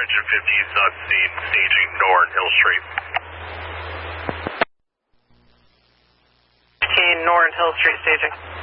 engine 50 is on scene, staging North Hill Street. Kane, North Hill Street staging.